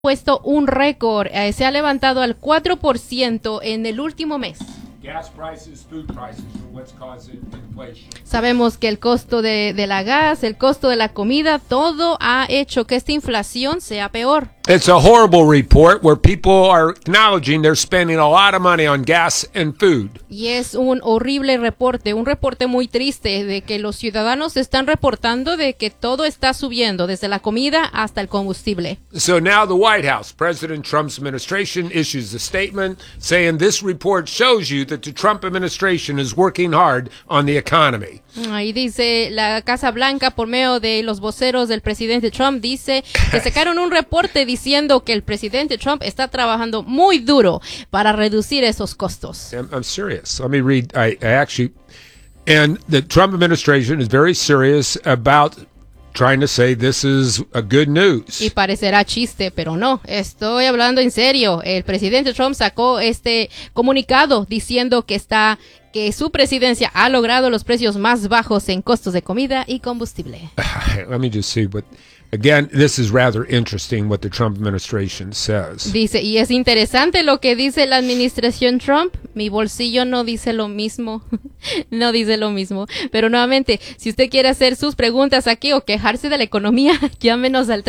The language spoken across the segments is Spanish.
puesto un récord, se ha levantado al 4% en el último mes. Gas prices, food prices are what's causing inflation. Sabemos que el costo de la gas, el costo de la comida, todo ha hecho que esta inflación sea peor. It's a horrible report where people are acknowledging they're spending a lot of money on gas and food. Y es un horrible reporte, un reporte muy triste de que los ciudadanos están reportando de que todo está subiendo, desde la comida hasta el combustible. So now the White House, President Trump's administration, issues a statement saying this report shows you that the Trump administration is working hard on the economy. Ahí dice la Casa Blanca, por medio de los voceros del presidente Trump, dice que sacaron un reporte diciendo que el presidente Trump está trabajando muy duro para reducir esos costos. I'm serious. Let me read. I actually, and the Trump administration is very serious about trying to say this is a good news. Y parecerá chiste, pero no, estoy hablando en serio. El presidente Trump sacó este comunicado diciendo que su presidencia ha logrado los precios más bajos en costos de comida y combustible. Let me just see what. Again, this is rather interesting what the Trump administration says. Dice, y es interesante lo que dice la administración Trump. Mi bolsillo no dice lo mismo. No dice lo mismo. Pero nuevamente, si usted quiere hacer sus preguntas aquí o quejarse de la economía, llámenos al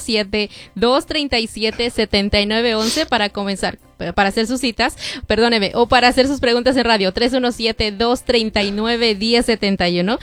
317-237-7911 para hacer sus citas, perdóneme, o para hacer sus preguntas en radio, 317-239-1071,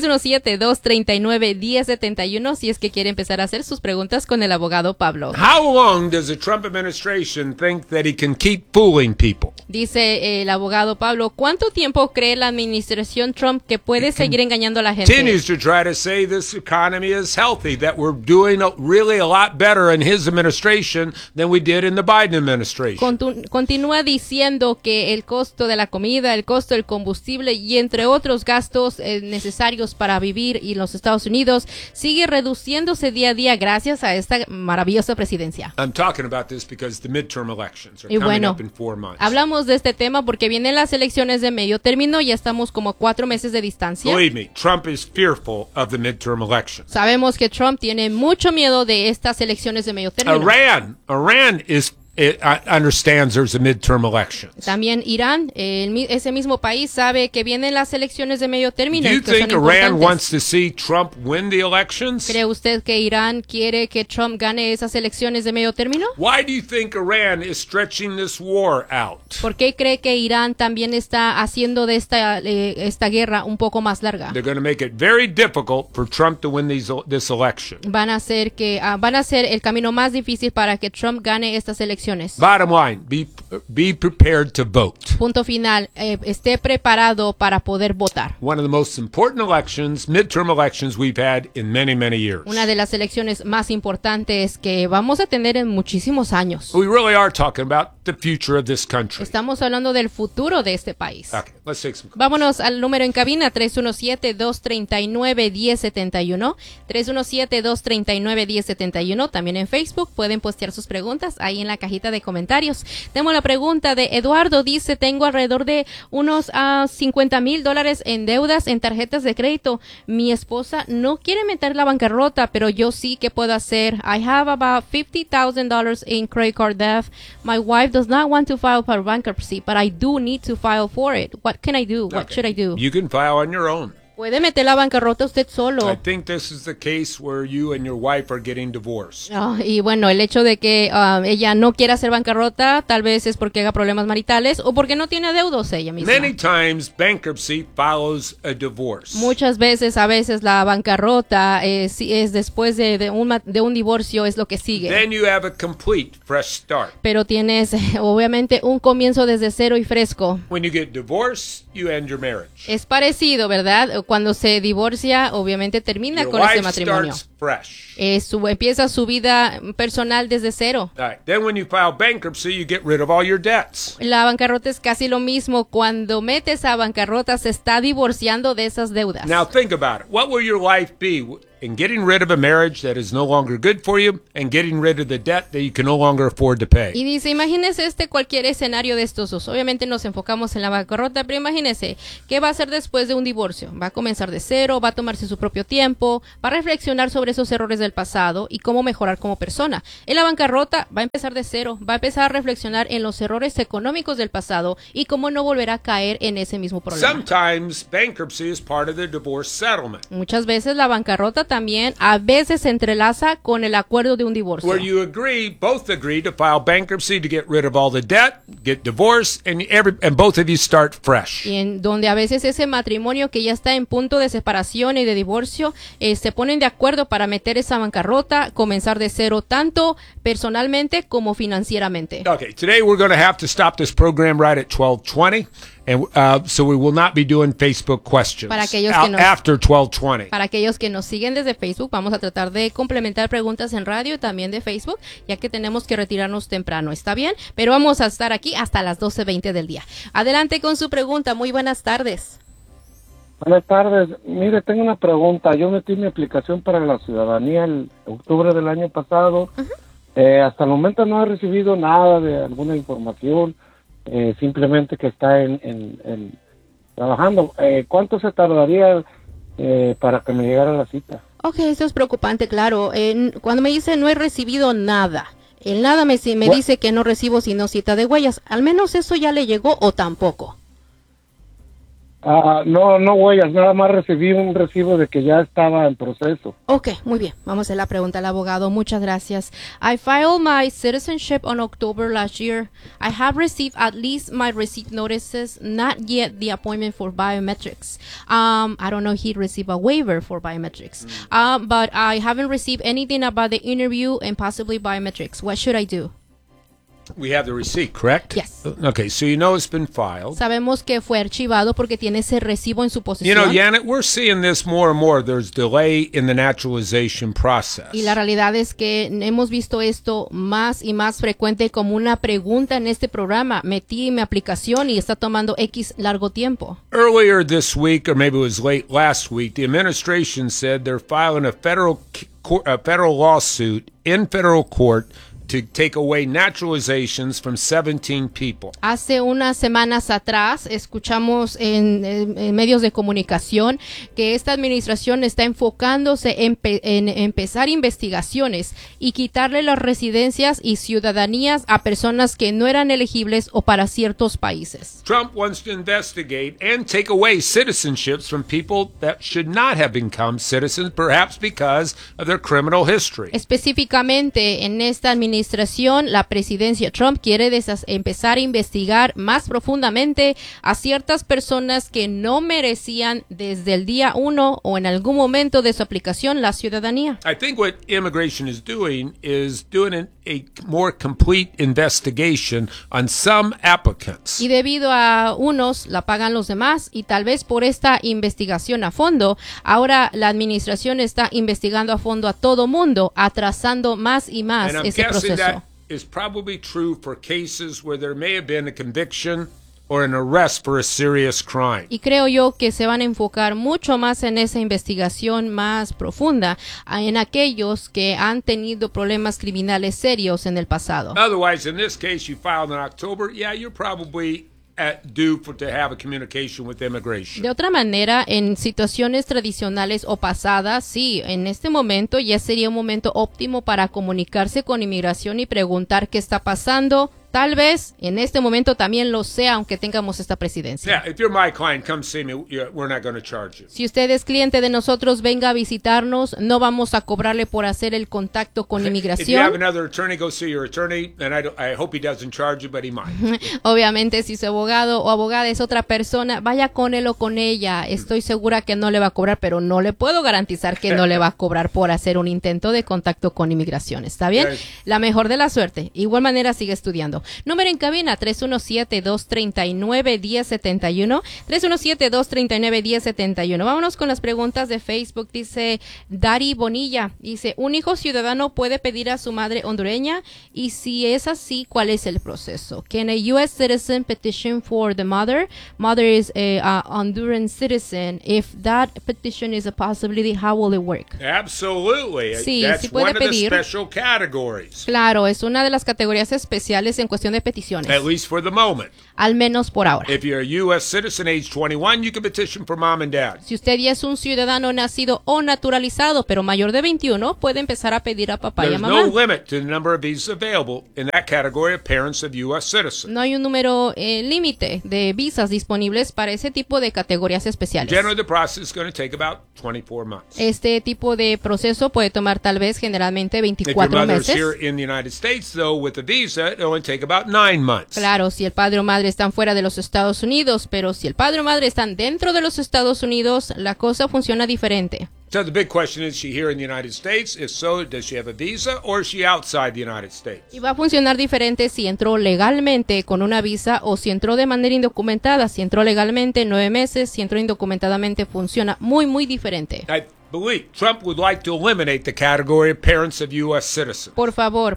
317-239-1071, si es que quiere empezar a hacer sus preguntas con el abogado Pablo. How long does the Trump administration think that he can keep fooling people? Dice el abogado Pablo, ¿cuánto tiempo cree la administración Trump que puede seguir engañando a la gente? Continues to try to say this economy is healthy, that we're doing really a lot better in his administration than we did in the Biden administration. Continúa diciendo que el costo de la comida, el costo del combustible y entre otros gastos necesarios para vivir en los Estados Unidos sigue reduciéndose día a día gracias a esta maravillosa presidencia. I'm talking about this because the midterm elections are Y coming bueno, up in 4 months. hablamos de este tema porque vienen las elecciones de medio término, ya estamos como a 4 meses de distancia. Believe me, Trump is fearful of the midterm elections. Sabemos que Trump tiene mucho miedo de estas elecciones de medio término. Iran understands there's a midterm elections. También Irán, ese mismo país sabe que vienen las elecciones de medio término. Do you que son think Iran importantes. wants to see Trump win the elections? ¿Cree usted que Irán quiere que Trump gane esas elecciones de medio término? Why do you think Iran is stretching this war out? ¿Por qué cree que Irán también está haciendo de esta guerra un poco más larga? They're going to make it very difficult for Trump to win this election. Van a hacer el camino más difícil para que Trump gane estas elecciones. Bottom line, be prepared to vote. Punto final, esté preparado para poder votar. One of the most important elections, midterm elections we've had in many, many years. Una de las elecciones más importantes que vamos a tener en muchísimos años. We really are talking about the future of this country. Estamos hablando del futuro de este país. Okay, let's take some calls. Vámonos al número en cabina, 317-239-1071, 317-239-1071. También en Facebook pueden postear sus preguntas ahí en la cajita de comentarios. Tenemos la pregunta de Eduardo, dice, tengo alrededor de unos $50,000 en deudas en tarjetas de crédito. Mi esposa no quiere meter la bancarrota, pero yo sí, ¿qué puedo hacer? I have about $50,000 in credit card debt. My wife does not want to file for bankruptcy, but I do need to file for it. What can I do? What should I do? You can file on your own. Puede meter la bancarrota usted solo. I think this is the case where you and your wife are getting divorced. Y bueno, el hecho de que ella no quiera hacer bancarrota, tal vez es porque haga problemas maritales o porque no tiene deudos ella misma. Many times bankruptcy follows a divorce. Muchas veces, a veces la bancarrota es después de un divorcio, es lo que sigue. Then you have a complete fresh start. Pero tienes obviamente un comienzo desde cero y fresco. When you get divorced, you end your marriage. Es parecido, ¿verdad? Cuando se divorcia, obviamente termina Your con ese wife matrimonio. starts fresh. Empieza su vida personal desde cero. All right. Then when you file bankruptcy, you get rid of all your debts. La bancarrota es casi lo mismo. Cuando metes a bancarrota, se está divorciando de esas deudas. Now think about it. What will your life be in getting rid of a marriage that is no longer good for you and getting rid of the debt that you can no longer afford to pay. Y dice, imagínese cualquier escenario de estos dos. Obviamente nos enfocamos en la bancarrota, pero imagínese, ¿qué va a hacer después de un divorcio? Va a comenzar de cero, va a tomarse su propio tiempo, va a reflexionar sobre esos errores del pasado y cómo mejorar como persona. En la bancarrota va a empezar de cero, va a empezar a reflexionar en los errores económicos del pasado y cómo no volver a caer en ese mismo problema. Sometimes bankruptcy is part of the divorce settlement. Muchas veces la bancarrota también a veces se entrelaza con el acuerdo de un divorcio. Where you both agree to file bankruptcy to get rid of all the debt, get divorced, and both of you start fresh. Y en donde a veces ese matrimonio que ya está en punto de separación y de divorcio, se ponen de acuerdo para meter esa bancarrota, comenzar de cero, tanto personalmente como financieramente. Okay, today we're going to have to stop this program right at 12:20. And so we will not be doing Facebook questions Para aquellos after 12:20. Para aquellos que nos siguen desde Facebook, vamos a tratar de complementar preguntas en radio y también de Facebook, ya que tenemos que retirarnos temprano, ¿está bien? Pero vamos a estar aquí hasta las 12:20 del día. Adelante con su pregunta. Muy buenas tardes. Buenas tardes. Mire, tengo una pregunta. Yo metí mi aplicación para la ciudadanía en octubre del año pasado. Hasta el momento no he recibido nada de alguna información. Simplemente que está en trabajando. ¿Cuánto se tardaría para que me llegara la cita? Ok, eso es preocupante, claro. Cuando me dice no he recibido nada, el nada me dice que no recibo sino cita de huellas. ¿Al menos eso ya le llegó o tampoco? No huellas, nada más recibí un recibo de que ya estaba en proceso. Ok, muy bien. Vamos a hacer la pregunta al abogado. Muchas gracias. I filed my citizenship on October last year. I have received at least my receipt notices, not yet the appointment for biometrics. I don't know if he received a waiver for biometrics. But I haven't received anything about the interview and possibly biometrics. What should I do? We have the receipt, correct? Yes. Okay, so you know it's been filed. Sabemos que fue archivado porque tiene ese recibo en su posesión. You know, Janet, we're seeing this more and more. There's delay in the naturalization process. Y la realidad es que hemos visto esto más y más frecuente como una pregunta en este programa. Metí mi aplicación y está tomando X largo tiempo. Earlier this week, or maybe it was late last week, the administration said they're filing a federal lawsuit in federal court to take away naturalizations from 17 people. Hace unas semanas atrás escuchamos en medios de comunicación que esta administración está enfocándose en empezar investigaciones y quitarle las residencias y ciudadanías a personas que no eran elegibles o para ciertos países. Trump wants to investigate and take away citizenships from people that should not have become citizens, perhaps because of their criminal history. Específicamente en esta administración, la presidencia Trump quiere empezar a investigar más profundamente a ciertas personas que no merecían desde el día 1 o en algún momento de su aplicación la ciudadanía. I think what immigration is doing a more complete investigation on some applicants. Y debido a unos la pagan los demás y tal vez por esta investigación a fondo, ahora la administración está investigando a fondo a todo mundo, atrasando más y más ese proceso. That is probably true for cases where there may have been a conviction or an arrest for a serious crime. Y creo yo que se van a enfocar mucho más en esa investigación más profunda, en aquellos que han tenido problemas criminales serios en el pasado. Otherwise, in this case, you filed in October, you're probably due to have a communication with immigration. De otra manera, en situaciones tradicionales o pasadas, sí, en este momento ya sería un momento óptimo para comunicarse con inmigración y preguntar qué está pasando. Tal vez en este momento también lo sea, aunque tengamos esta presidencia. Yeah, if you're my client, come see me. We're not going to charge you. Si usted es cliente de nosotros, venga a visitarnos. No vamos a cobrarle por hacer el contacto con inmigración. If you have another attorney, go see your attorney. And I hope he doesn't charge you, but he might. Obviamente, si su abogado o abogada es otra persona, vaya con él o con ella. Estoy segura que no le va a cobrar, pero no le puedo garantizar que no le va a cobrar por hacer un intento de contacto con inmigración. ¿Está bien? Yes. La mejor de la suerte. Igual manera, sigue estudiando. proceso. Número en cabina 317-239-1071, 317-239-1071. Vámonos con las preguntas de Facebook. Dice Dari Bonilla, dice, ¿un hijo ciudadano puede pedir a su madre hondureña? Y si es así, ¿cuál es el proceso? Can a U.S. citizen petition for the mother? Mother is a Honduran citizen. If that petition is a possibility, how will it work? Absolutely. Sí, That's sí puede one of the pedir. special categories. Claro, es una de las categorías especiales en cuestión de peticiones, At least for the moment. al menos por ahora. If you're a U.S. citizen age 21, you can petition for mom and dad. Si usted ya es un ciudadano nacido o naturalizado, pero mayor de 21, puede empezar a pedir a papá y a There's mamá. no limit to the number of visas available in that category of parents of U.S. citizens. No hay un número límite de visas disponibles para ese tipo de categorías especiales. Generally, the process is going to take about 24 months. Este tipo de proceso puede tomar tal vez generalmente If your 24 mother's meses. here in the United States, though, with a visa, it only take about 9 months. Claro, si el padre o madre están fuera de los Estados Unidos, pero si el padre o madre están dentro de los Estados Unidos, la cosa funciona diferente. So the big question is she here in the United States? If so, does she have a visa or is she outside the United States? Y va a funcionar diferente si entró legalmente con una visa o si entró de manera indocumentada. Si entró legalmente 9 meses, si entró indocumentadamente funciona muy diferente. I believe Trump would like to eliminate the category of parents of U.S. citizens. Por favor,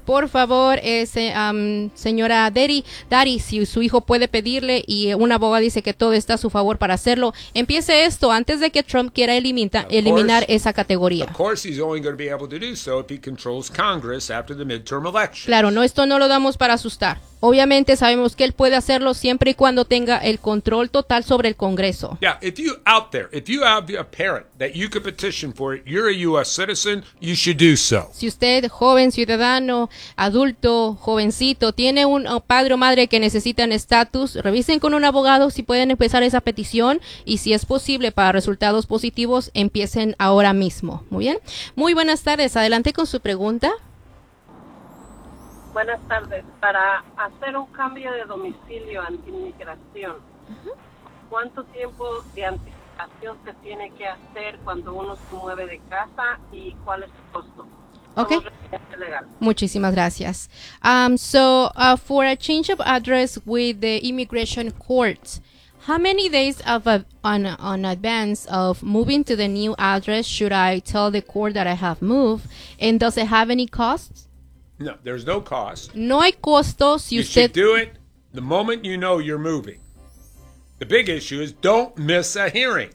señora Dari, si su hijo puede pedirle y un abogado dice que todo está a su favor para hacerlo, empiece esto antes de que Trump quiera eliminar esa categoría. Of course, he's only going to be able to do so if he controls Congress after the midterm election. Claro, esto no lo damos para asustar. Obviamente sabemos que él puede hacerlo siempre y cuando tenga el control total sobre el Congreso. Yeah, if you have a parent that you could petition for, you're a U.S. citizen, you should do so. Si usted, joven, ciudadano, adulto, jovencito, tiene un padre o madre que necesitan estatus, revisen con un abogado si pueden empezar esa petición y si es posible para resultados positivos, empiecen ahora mismo. Muy bien. Muy buenas tardes. Adelante con su pregunta. Buenas tardes. Para hacer un cambio de domicilio ante inmigración, ¿cuánto tiempo de anticipación se tiene que hacer cuando uno se mueve de casa y cuál es el costo? Okay. Como residente legal. Muchísimas gracias. For a change of address with the immigration court, how many days on advance of moving to the new address should I tell the court that I have moved? And does it have any costs? No, there's no cost. No hay costo si You usted... should do it the moment you know you're moving. The big issue is don't miss a hearing.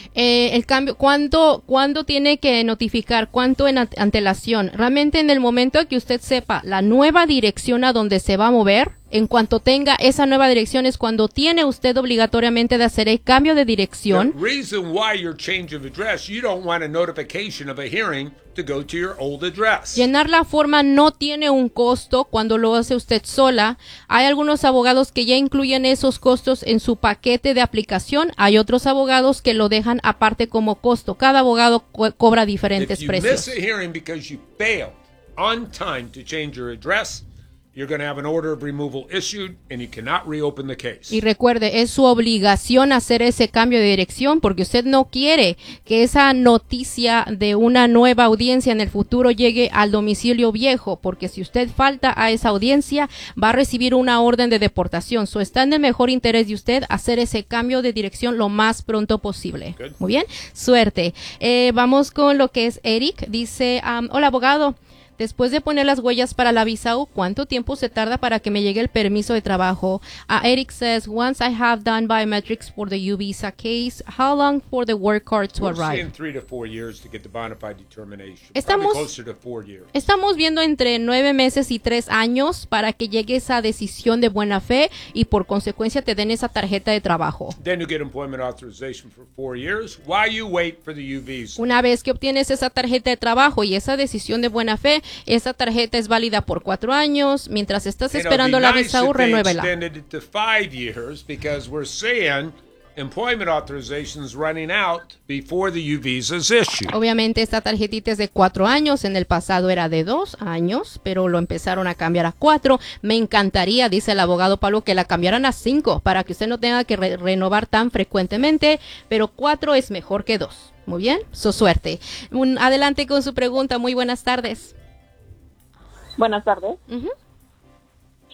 El cambio, ¿cuándo tiene que notificar? ¿Cuánto en antelación? Realmente en el momento que usted sepa la nueva dirección a donde se va a mover, en cuanto tenga esa nueva dirección es cuando tiene usted obligatoriamente de hacer el cambio de dirección. The reason why your change of address, you don't want a notification of a hearing to go to your old address. Llenar la forma no tiene un costo cuando lo hace usted sola. Hay algunos abogados que ya incluyen esos costos en su paquete de aplicación. Hay otros abogados que lo dejan aparte como costo. Cada abogado cobra diferentes If you precios. miss a hearing because you failed on time to change your address, you're going to have an order of removal issued and you cannot reopen the case. Y recuerde, es su obligación hacer ese cambio de dirección porque usted no quiere que esa noticia de una nueva audiencia en el futuro llegue al domicilio viejo, porque si usted falta a esa audiencia va a recibir una orden de deportación. So está en el mejor interés de usted hacer ese cambio de dirección lo más pronto posible. Good. Muy bien, suerte. Vamos con lo que es Eric. Dice, hola abogado. Después de poner las huellas para la visa U, ¿cuánto tiempo se tarda para que me llegue el permiso de trabajo? Eric says, once I have done biometrics for the U visa case, how long for the work card to We're arrive? seeing 3 to 4 years to get the bona fide determination. Estamos- Probably closer to 4 years. Estamos viendo entre 9 meses y 3 años para que llegue esa decisión de buena fe y por consecuencia te den esa tarjeta de trabajo. Then you get employment authorization for 4 years while you wait for the U visa. Una vez que obtienes esa tarjeta de trabajo y esa decisión de buena fe, esa tarjeta es válida por 4 años. Mientras estás esperando la visa U, If they renuévela. extended it to 5 years because we're seeing employment authorizations running out before the U visa is issued. Obviamente esta tarjetita es de 4 años, en el pasado era de 2 años, pero lo empezaron a cambiar a 4. Me encantaría, dice el abogado Pablo, que la cambiaran a 5 para que usted no tenga que renovar tan frecuentemente, pero 4 es mejor que 2. Muy bien, su suerte. Adelante con su pregunta, muy buenas tardes. Buenas tardes. Ujú.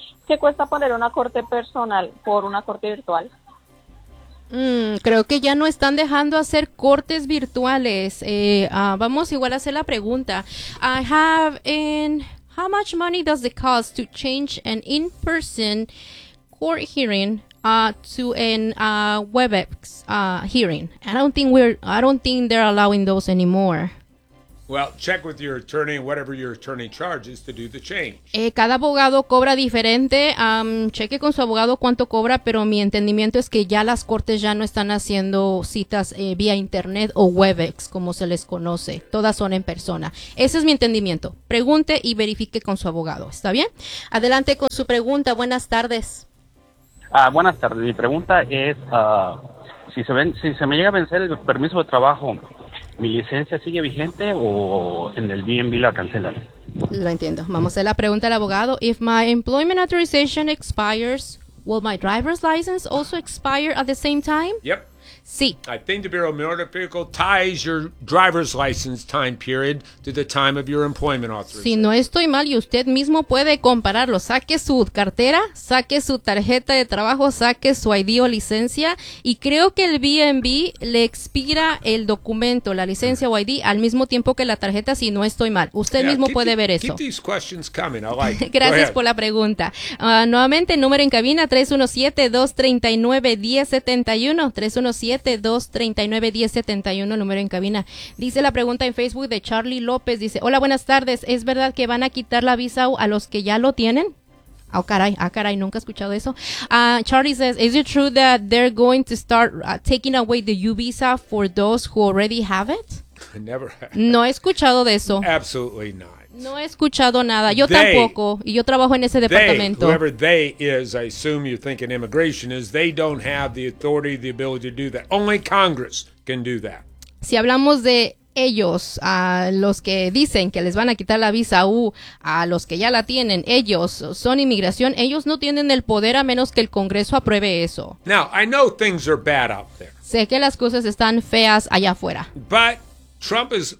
¿Qué cuesta poner una corte personal por una corte virtual? Creo que ya no están dejando hacer cortes virtuales. Vamos igual a hacer la pregunta. How much money does it cost to change an in-person court hearing to an WebEx hearing? I don't think they're allowing those anymore. Well, check with your attorney, whatever your attorney charges to do the change. Cada abogado cobra diferente. Cheque con su abogado cuánto cobra, pero mi entendimiento es que ya las cortes ya no están haciendo citas vía internet o WebEx, como se les conoce. Todas son en persona. Ese es mi entendimiento. Pregunte y verifique con su abogado. ¿Está bien? Adelante con su pregunta. Buenas tardes. Buenas tardes. Mi pregunta es, si se me llega a vencer el permiso de trabajo, ¿mi licencia sigue vigente o en el DMV la cancelan? Lo entiendo. Vamos a hacer la pregunta al abogado. If my employment authorization expires, will my driver's license also expire at the same time? Yep. Sí. I think the Bureau of Motor Vehicle ties your driver's license time period to the time of your employment authorization. Si no estoy mal y usted mismo puede compararlo, saque su cartera, saque su tarjeta de trabajo, saque su ID o licencia y creo que el BMV le expira el documento, la licencia o ID al mismo tiempo que la tarjeta si no estoy mal. Usted mismo puede ver eso. Keep these questions coming. I like it. Gracias por la pregunta. Nuevamente, número en cabina 317-239-1071, 317-239-1071, número en cabina. Dice la pregunta en Facebook de Charlie López, dice, hola, buenas tardes, ¿es verdad que van a quitar la visa a los que ya lo tienen? Caray, nunca he escuchado eso. Charlie says, is it true that they're going to start taking away the U visa for those who already have it? Never have. No he escuchado de eso. Absolutely not. No he escuchado nada. Yo tampoco. Y yo trabajo en ese departamento. Whoever they is, I assume you're thinking immigration is, they don't have the authority, the ability to do that. Only Congress can do that. Si hablamos de ellos, a los que dicen que les van a quitar la visa U, a los que ya la tienen, ellos son inmigración, ellos no tienen el poder a menos que el Congreso apruebe eso. Now, I know things are bad out there. Sé que las cosas están feas allá afuera. But Trump is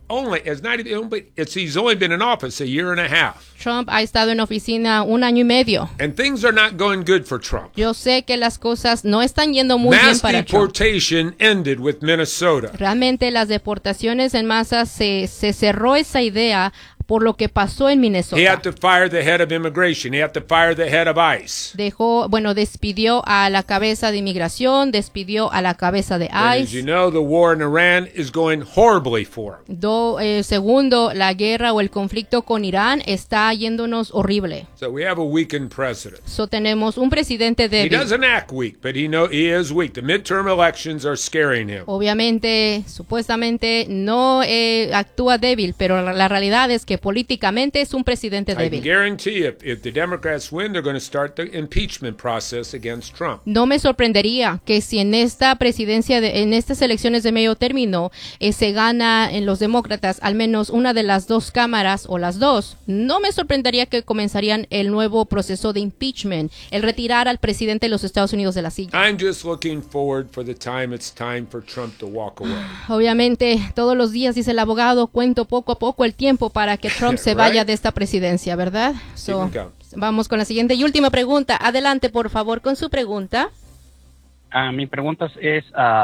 he's only been in office a year and a half. Trump ha estado en oficina 1 año y medio. And things are not going good for Trump. Yo sé que las cosas no están yendo muy bien para Trump. Mass deportation ended with Minnesota. Realmente las deportaciones en masa se cerró esa idea por lo que pasó en Minnesota. He had to fire the head of immigration. He had to fire the head of ICE. Despidió a la cabeza de inmigración, despidió a la cabeza de ICE. As you know, the war in Iran is going horribly for him. Segundo, la guerra o el conflicto con Irán está yéndonos horrible. So we have a weakened president. Tenemos un presidente débil. He doesn't act weak, but he is weak. The midterm elections are scaring him. Obviamente, supuestamente no actúa débil, pero la realidad es que políticamente es un presidente débil. I guarantee if the Democrats win, they're going to start the impeachment process against Trump. No me sorprendería que si en esta presidencia, en estas elecciones de medio término, se gana en los demócratas al menos una de las dos cámaras o las dos, no me sorprendería que comenzarían el nuevo proceso de impeachment, el retirar al presidente de los Estados Unidos de la silla. I'm just looking forward for the time it's time for Trump to walk away. Obviamente, todos los días, dice el abogado, cuento poco a poco el tiempo para que Trump se vaya de esta presidencia, ¿verdad? Vamos con la siguiente y última pregunta. Adelante, por favor, con su pregunta. Mi pregunta es,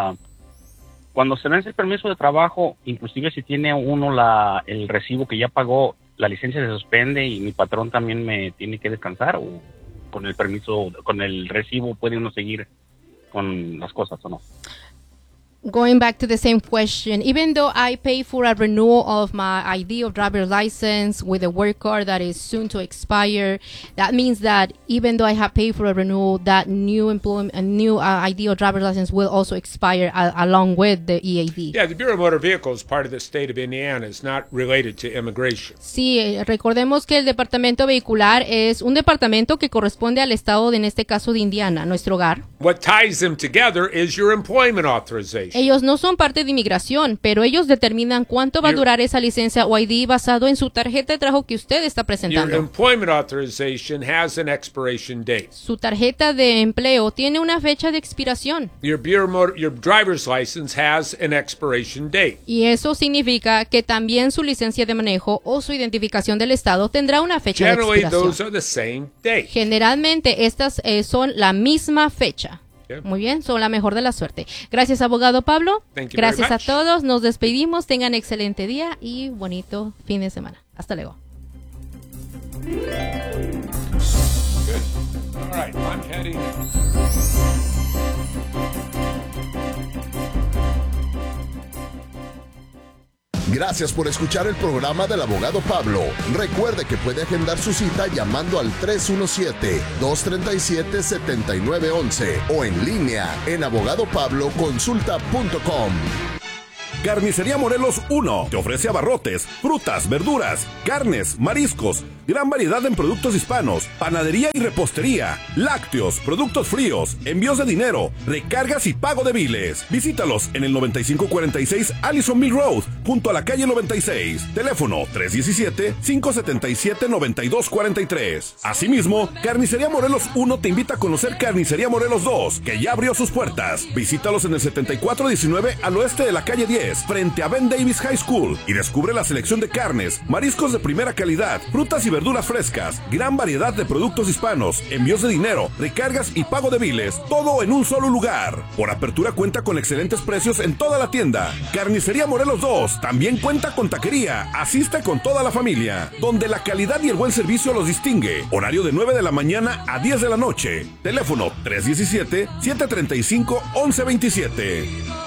cuando se vence el permiso de trabajo, inclusive si tiene uno el recibo que ya pagó, ¿la licencia se suspende y mi patrón también me tiene que descansar? ¿O con el permiso, con el recibo puede uno seguir con las cosas o no? Going back to the same question, even though I pay for a renewal of my ID of driver's license with a work card that is soon to expire, that means that even though I have paid for a renewal, that new ID or driver's license will also expire along with the EAD. Yeah, the Bureau of Motor Vehicles is part of the state of Indiana. It's not related to immigration. Sí, recordemos que el departamento vehicular es un departamento que corresponde al estado, en este caso de Indiana, nuestro hogar. What ties them together is your employment authorization. Ellos no son parte de inmigración, pero ellos determinan cuánto va a durar esa licencia o ID basado en su tarjeta de trabajo que usted está Your presentando. employment authorization has an expiration date. Su tarjeta de empleo tiene una fecha de expiración. Your driver's license has an expiration date. Y eso significa que también su licencia de manejo o su identificación del estado tendrá una fecha de Generally, expiración. those are the same date. Generalmente estas son la misma fecha. Okay. Muy bien, son la mejor de la suerte. Gracias, abogado Pablo. Thank you Gracias very a much. todos. Nos despedimos. Tengan excelente día y bonito fin de semana. Hasta luego. Good. All right, I'm heading. Gracias por escuchar el programa del abogado Pablo. Recuerde que puede agendar su cita llamando al 317-237-7911 o en línea en abogadopabloconsulta.com. Carnicería Morelos 1 te ofrece abarrotes, frutas, verduras, carnes, mariscos, gran variedad en productos hispanos, panadería y repostería, lácteos, productos fríos, envíos de dinero, recargas y pago de biles. Visítalos en el 9546 Allison Mill Road, junto a la calle 96. Teléfono 317-577-9243. Asimismo, Carnicería Morelos 1 te invita a conocer Carnicería Morelos 2, que ya abrió sus puertas. Visítalos en el 7419 al oeste de la calle 10, frente a Ben Davis High School, y descubre la selección de carnes, mariscos de primera calidad, frutas y verduras frescas, gran variedad de productos hispanos, envíos de dinero, recargas y pago de biles, todo en un solo lugar. Por apertura cuenta con excelentes precios en toda la tienda. Carnicería Morelos 2 también cuenta con taquería. Asiste con toda la familia, donde la calidad y el buen servicio los distingue. Horario de 9 de la mañana a 10 de la noche. Teléfono 317-735-1127.